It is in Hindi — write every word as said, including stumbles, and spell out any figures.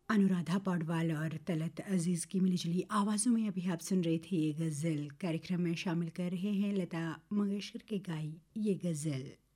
अनुराधा पौडवाल और तलत अजीज़ की मिलीजुली आवाज़ों में अभी आप सुन रहे थे ये गज़ल। कार्यक्रम में शामिल कर रहे हैं लता मंगेशकर की गाई ये गज़ल।